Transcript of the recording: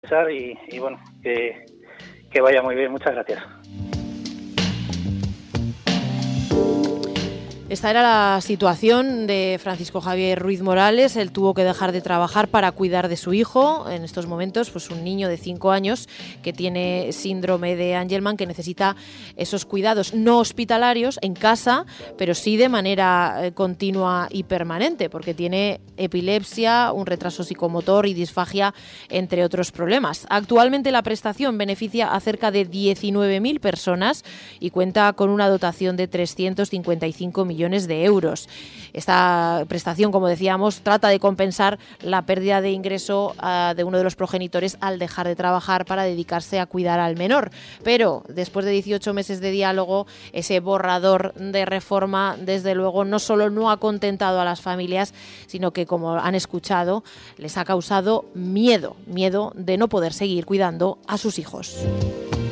y bueno, que vaya muy bien. Muchas gracias. Esta era la situación de Francisco Javier Ruiz Morales. Él tuvo que dejar de trabajar para cuidar de su hijo. En estos momentos, pues un niño de 5 años que tiene síndrome de Angelman, que necesita esos cuidados no hospitalarios en casa, pero sí de manera continua y permanente, porque tiene epilepsia, un retraso psicomotor y disfagia, entre otros problemas. Actualmente la prestación beneficia a cerca de 19.000 personas y cuenta con una dotación de 355 millones de euros. Esta prestación, como decíamos, trata de compensar la pérdida de ingreso de uno de los progenitores al dejar de trabajar para dedicarse a cuidar al menor. Pero después de 18 meses de diálogo, ese borrador de reforma, desde luego, no solo no ha contentado a las familias, sino que, como han escuchado, les ha causado miedo de no poder seguir cuidando a sus hijos.